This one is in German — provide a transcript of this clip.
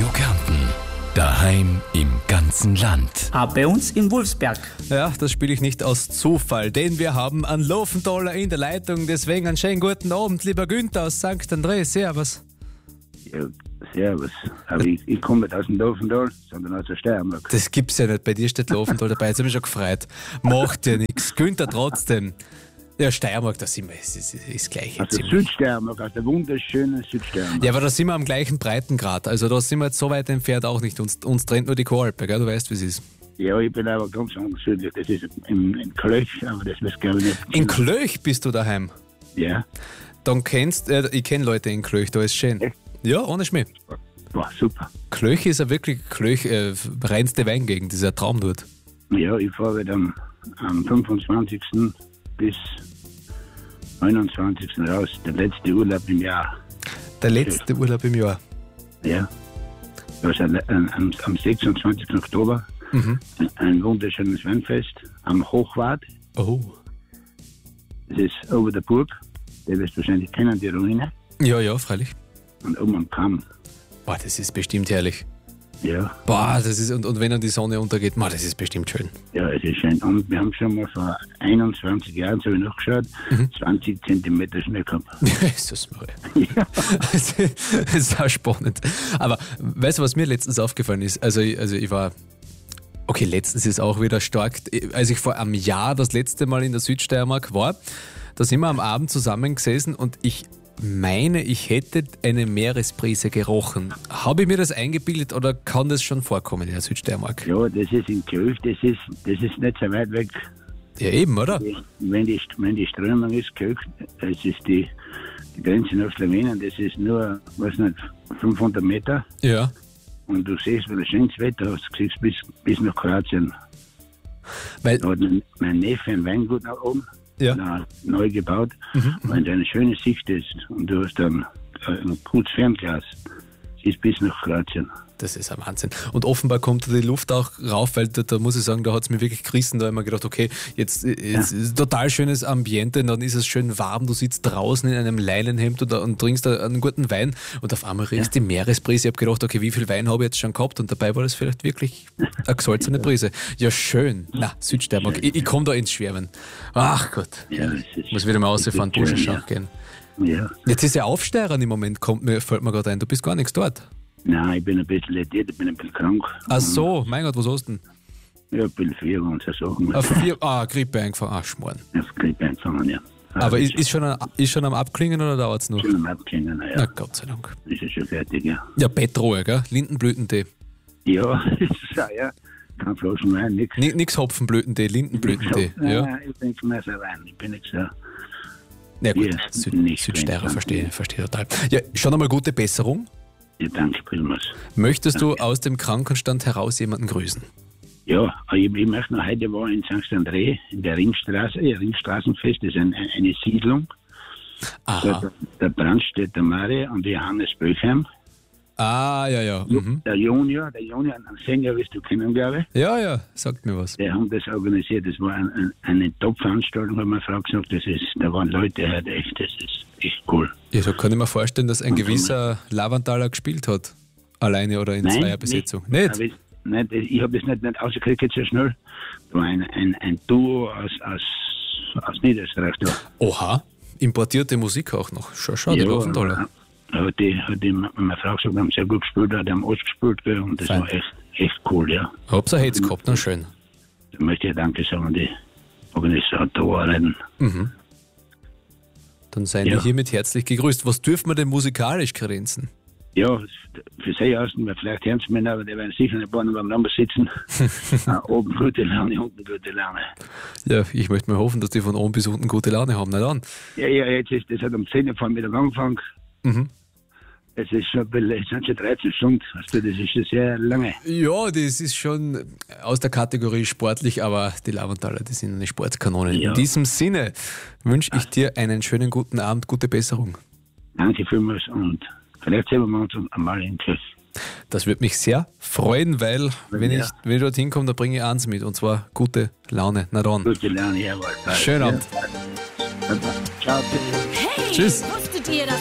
Kärnten. Daheim im ganzen Land. Auch bei uns in Wolfsberg. Ja, das spiele ich nicht aus Zufall, denn wir haben einen Lofenthaler in der Leitung. Deswegen einen schönen guten Abend, lieber Günther aus St. André. Servus. Ja, servus. Aber ich komme nicht aus dem Lofenthal, sondern aus der Steiermark. Das gibt's ja nicht. Bei dir steht Lofenthal dabei. Jetzt habe ich schon gefreut. Macht ja nichts. Günther trotzdem. Ja, Steiermark, da sind wir. Ist das Gleiche. Aus der ziemlich. Südsteiermark, aus der wunderschönen Südsteiermark. Ja, aber da sind wir am gleichen Breitengrad. Also da sind wir jetzt so weit entfernt auch nicht. Uns trennt nur die Koalpe, gell? Du weißt, wie es ist. Ja, ich bin aber ganz anders südlich. Das ist in Klöch, aber das wirst glaube ich nicht. In Klöch bist du daheim. Ja. Dann ich kenne Leute in Klöch, da ist schön. Echt? Ja, ohne Schmäh. Boah, super. Klöch ist ja wirklich reinste Weingegend, das ist ein Traum dort. Ja, ich fahre dann am 25. bis 29. raus. Der letzte Urlaub im Jahr. Der letzte Urlaub im Jahr. Ja. Also am 26. Oktober ein wunderschönes Weinfest am Hochwart. Oh. Das ist ober der Burg. Der wirst du wahrscheinlich kennen, die Ruine. Ja, freilich. Und oben am Kamm. Boah, das ist bestimmt herrlich. Ja, Boah, das ist, und wenn dann die Sonne untergeht, das ist bestimmt schön. ja, es ist schön. Und wir haben schon mal vor 21 Jahren, so habe ich nachgeschaut, 20 Zentimeter Schnee gehabt. Jesus Maria. Das ist auch spannend. Aber weißt du, was mir letztens aufgefallen ist? Also ich war... Okay, letztens ist auch wieder stark. Als ich vor einem Jahr das letzte Mal in der Südsteiermark war, da sind wir am Abend zusammengesessen und ich meine, ich hätte eine Meeresbrise gerochen. Habe ich mir das eingebildet oder kann das schon vorkommen in der Südsteiermark? Ja, das ist in Klöch, das ist nicht so weit weg. Ja, eben, oder? Wenn die Strömung ist, Klöch, das ist die Grenze nach Slowenien, das ist nur, weiß nicht, 500 Meter. Ja. Und du siehst, wenn du schönes Wetter hast, du siehst bis nach Kroatien. Weil, Da hat mein Neffe ein Weingut nach oben, ja. neu gebaut. Wenn da eine schöne Sicht ist und du hast dann ein gutes Fernglas, siehst bis nach Kroatien. Das ist ein Wahnsinn. Und offenbar kommt da die Luft auch rauf, weil da muss ich sagen, da hat es mir wirklich gerissen. Da habe ich mir gedacht, okay, jetzt ist ein total schönes Ambiente, dann ist es schön warm, du sitzt draußen in einem Leinenhemd und trinkst da einen guten Wein und auf einmal riechst die Meeresbrise. Ich habe gedacht, okay, wie viel Wein habe ich jetzt schon gehabt? Und dabei war das vielleicht wirklich eine gesalzene Brise. Ja, schön. Na, Südsteiermark. Ich komme da ins Schwärmen. Ach Gott. Ja, das ist, Muss wieder mal rausfahren, Burschenschaft gehen. Ja. Jetzt ist ja Aufsteirern im Moment, fällt mir gerade ein. Du bist gar nichts dort. Nein, ich bin ein bisschen lediert, ich bin ein bisschen krank. Ach so, mein Gott, was hast du denn? Ja, ein bisschen Fieber und so Sachen. Grippe eingefangen. Ach, Schmarrn. Auf Grippe eingefangen, ja. Aber ist schon am Abklingen oder dauert es noch? Schon am Abklingen, Na ja. Gott sei Dank. Ist ja schon fertig, ja. Ja, Bettruhe, gell? Lindenblütentee. Ja, das ist auch, ja. Kein Flaschen Wein, nichts. Nix Hopfenblütentee, Lindenblütentee. Ja. Nein, ich trinke mehr so Wein. Ich bin nicht so. Na gut, Ja, nicht Südsteirer, drin. verstehe total. Ja, schon einmal gute Besserung. Ja, danke vielmals. Möchtest du aus dem Krankenstand heraus jemanden grüßen? Ja, ich möchte noch, heute war in St. André, in der Ringstraße, Ringstraßenfest, das ist eine Siedlung. Aha. Der Brandstätter Mare und Johannes Böchheim. Ah, ja. Mhm. Der Junior, ein Sänger, wirst du kennen, glaube ich. Ja, sagt mir was. Die haben das organisiert. Das war eine Top-Veranstaltung, hat meine Frau gesagt. Da waren Leute halt echt, das ist echt cool. Ja, da kann ich mir vorstellen, dass ein gewisser Lavanthaler gespielt hat. Alleine oder in Zweierbesetzung. Nicht? Ich habe das nicht rausgekriegt jetzt so schnell. Da war ein Duo aus Niederösterreich da. Oha, importierte Musik auch noch. Schau, die Lavanthaler. Hat die meine Frau gesagt, haben sehr gut gespielt, die haben alles gespielt, gell, und das Fein. war echt cool, ja. Hab's ein Hetz gehabt, na schön. Da möchte ich Danke sagen an die Organisatoren. Dann seien Ja. wir hiermit herzlich gegrüßt. Was dürfen wir denn musikalisch kredenzen? Ja, für sie außen, vielleicht hören sie mich noch, aber die werden sicher ein paar noch beieinander sitzen. Oben gute Laune, unten gute Laune. Ja, ich möchte mal hoffen, dass die von oben bis unten gute Laune haben. Na dann. Ja, jetzt ist das hat um 10 Uhr vor Mittag angefangen. Es ist schon ein bisschen, es sind schon 13 Stunden, das ist schon sehr lange. Ja, das ist schon aus der Kategorie sportlich, aber die Lavanthaler, die sind eine Sportkanone. Ja. In diesem Sinne wünsche ich dir einen schönen guten Abend, gute Besserung. Danke vielmals und vielleicht sehen wir uns einmal in Klöch. Das würde mich sehr freuen, weil wenn ich dorthin komme, dann bringe ich eins mit, und zwar gute Laune. Na dann. Gute Laune, jawohl. Schönen Abend. Ciao. Hey, Tschüss. wusstet ihr, dass